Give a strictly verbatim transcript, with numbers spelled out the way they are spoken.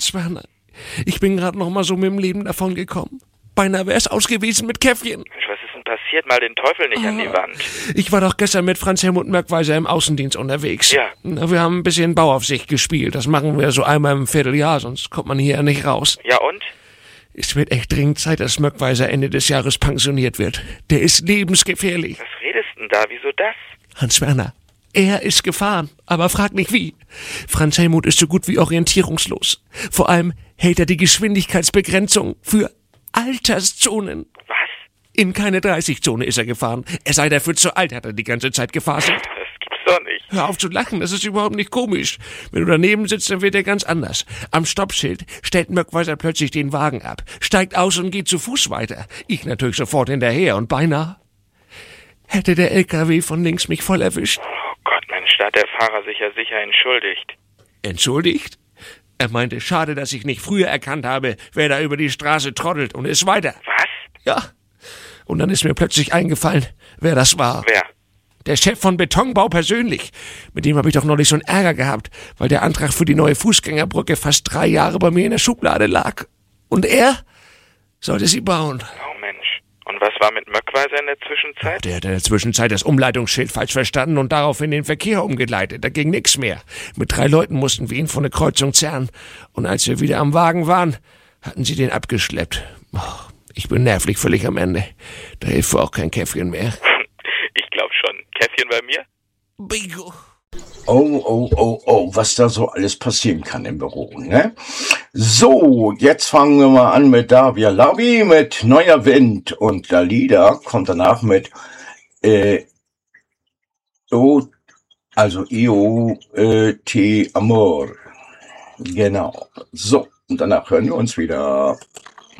Hans-Werner, ich bin gerade noch mal so mit dem Leben davon gekommen. Beinahe wär's aus gewesen mit Käffchen. Mensch, was ist denn passiert? Mal den Teufel nicht ah, an die Wand. Ich war doch gestern mit Franz Helmut Mörkweiser im Außendienst unterwegs. Ja. Wir haben ein bisschen Bauaufsicht gespielt. Das machen wir so einmal im Vierteljahr, sonst kommt man hier ja nicht raus. Ja und? Es wird echt dringend Zeit, dass Mörkweiser Ende des Jahres pensioniert wird. Der ist lebensgefährlich. Was redest denn da? Wieso das? Hans-Werner, er ist gefahren, aber frag nicht wie. Franz Helmut ist so gut wie orientierungslos. Vor allem hält er die Geschwindigkeitsbegrenzung für Alterszonen. Was? In keine dreißig-Zone ist er gefahren. Er sei dafür zu alt, hat er die ganze Zeit gefaselt. Das gibt's doch nicht. Hör auf zu lachen, das ist überhaupt nicht komisch. Wenn du daneben sitzt, dann wird er ganz anders. Am Stoppschild stellt Mörkweiser plötzlich den Wagen ab, steigt aus und geht zu Fuß weiter. Ich natürlich sofort hinterher und beinahe hätte der L K W von links mich voll erwischt. Oh Gott, Mensch, da hat der Fahrer sich ja sicher entschuldigt. Entschuldigt? Er meinte, schade, dass ich nicht früher erkannt habe, wer da über die Straße trottelt und ist weiter. Was? Ja. Und dann ist mir plötzlich eingefallen, wer das war. Wer? Der Chef von Betonbau persönlich. Mit dem habe ich doch neulich so einen Ärger gehabt, weil der Antrag für die neue Fußgängerbrücke fast drei Jahre bei mir in der Schublade lag. Und er sollte sie bauen. Oh Mensch. Und was war mit Mörkweiser in der Zwischenzeit? Der hat in der Zwischenzeit das Umleitungsschild falsch verstanden und daraufhin den Verkehr umgeleitet. Da ging nix mehr. Mit drei Leuten mussten wir ihn von der Kreuzung zerren. Und als wir wieder am Wagen waren, hatten sie den abgeschleppt. Oh, ich bin nervlich völlig am Ende. Da hilft auch kein Käffchen mehr. Ich glaub schon. Käffchen bei mir? Bingo. Oh, oh, oh, oh, was da so alles passieren kann im Büro, ne? So, jetzt fangen wir mal an mit Davia Lavi, mit Neuer Wind. Und Dalida kommt danach mit äh, O, also Io äh, T Amor. Genau. So, und danach hören wir uns wieder.